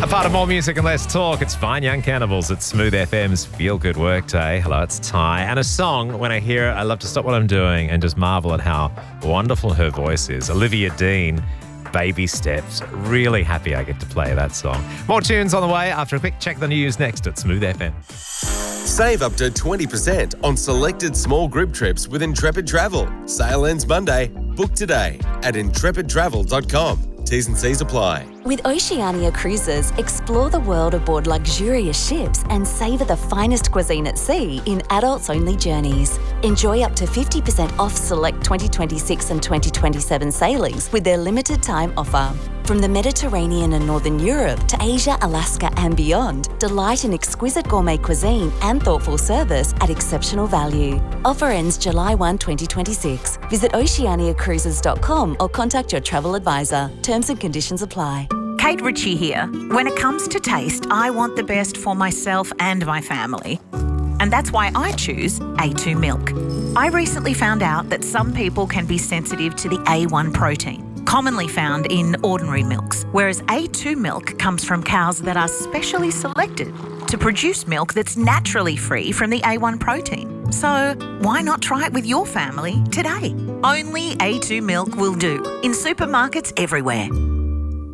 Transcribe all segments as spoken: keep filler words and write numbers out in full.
Part of more music and less talk. It's Fine Young Cannibals at Smooth F M's Feel Good Workday. Hello, it's Ty. And a song, when I hear it, I love to stop what I'm doing and just marvel at how wonderful her voice is. Olivia Dean, Baby Steps. Really happy I get to play that song. More tunes on the way after a quick check of the news next at Smooth F M. Save up to twenty percent on selected small group trips with Intrepid Travel. Sale ends Monday. Book today at intrepid travel dot com. T's and C's apply. With Oceania Cruises, explore the world aboard luxurious ships and savour the finest cuisine at sea in adults-only journeys. Enjoy up to fifty percent off select twenty twenty-six and twenty twenty-seven sailings with their limited time offer. From the Mediterranean and Northern Europe to Asia, Alaska and beyond, delight in exquisite gourmet cuisine and thoughtful service at exceptional value. Offer ends July first, twenty twenty-six. Visit oceania cruises dot com or contact your travel advisor. Terms and conditions apply. Kate Ritchie here. When it comes to taste, I want the best for myself and my family. And that's why I choose A two milk. I recently found out that some people can be sensitive to the A one protein, commonly found in ordinary milks, whereas A two milk comes from cows that are specially selected to produce milk that's naturally free from the A one protein. So why not try it with your family today? Only A two milk will do, in supermarkets everywhere.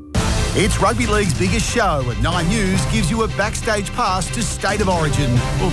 It's Rugby League's biggest show, and Nine News gives you a backstage pass to State of Origin. We'll